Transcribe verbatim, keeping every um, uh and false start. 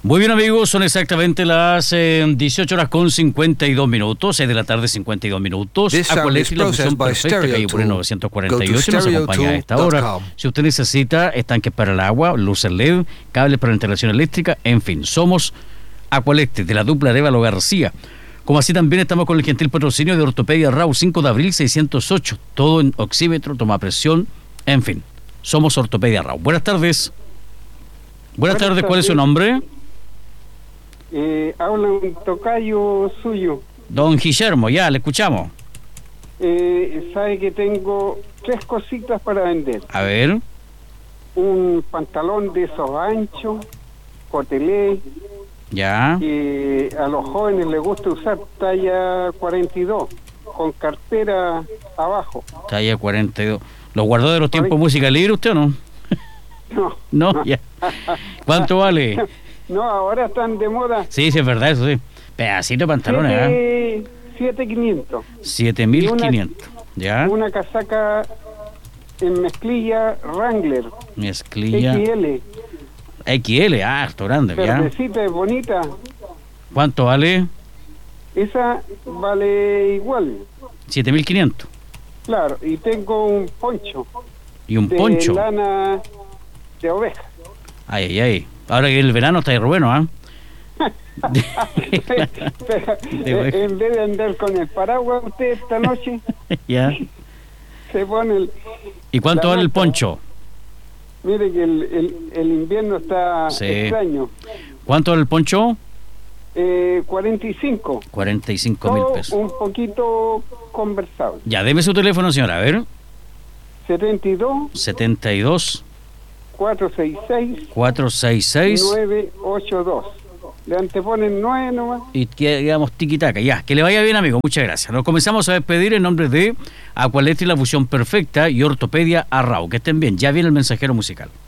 Muy bien, amigos, son exactamente las eh, dieciocho horas con cincuenta y dos minutos, seis de la tarde, cincuenta y dos minutos. Aqualetri, la fusión perfecta, calle por el novecientos cuarenta y ocho, nos acompaña a esta hora. Si usted necesita estanques para el agua, luces L E D, cables para la instalación eléctrica, en fin, somos Aqualetri, de la dupla Arévalo García. Como así también estamos con el gentil patrocinio de Ortopedia Rau, cinco de abril seiscientos ocho, todo en oxímetro, toma presión, en fin, somos Ortopedia Rau. Buenas tardes. Buenas, Buenas tardes, tardes, ¿cuál es su nombre? Eh, habla un tocayo suyo. Don Guillermo, ya, le escuchamos. Eh, sabe que tengo tres cositas para vender. A ver. Un pantalón de esos anchos, cotelé. Ya. Que a los jóvenes les gusta usar talla cuarenta y dos, con cartera abajo. Talla cuarenta y dos. ¿Lo guardó de los tiempos música libre usted o no? No. No, ya. ¿Cuánto vale? No, ahora están de moda. Sí, sí, es verdad, eso sí. Pedacito de pantalones, ¿eh? siete mil quinientos. siete mil quinientos, ¿ya? Una casaca en mezclilla Wrangler. Mezclilla. X L. X L, ah, esto grande, ¿ya? Verdecita, es bonita. ¿Cuánto vale? Esa vale igual. siete mil quinientos. Claro, y tengo un poncho. ¿Y un de poncho? De lana de oveja. Ay, ay, ay. Ahora que el verano está re bueno, ¿ah? ¿eh? Pero, en vez de andar con el paraguas usted esta noche, ya. Se pone el... ¿Y cuánto vale el poncho? Mire que el, el, el invierno está sí. extraño. ¿Cuánto vale el poncho? Eh, cuarenta y cinco. cuarenta y cinco mil pesos. Un poquito conversable. Ya, deme su teléfono, señora, a ver. setenta y dos. setenta y dos. cuatrocientos sesenta y seis. cuatrocientos sesenta y seis. nueve ochenta y dos. Le anteponen nueve nomás. Y quedamos tiquitaca. Ya, que le vaya bien, amigo. Muchas gracias. Nos comenzamos a despedir en nombre de Aqualetri, la fusión perfecta, y Ortopedia Arrau. Que estén bien. Ya viene el mensajero musical.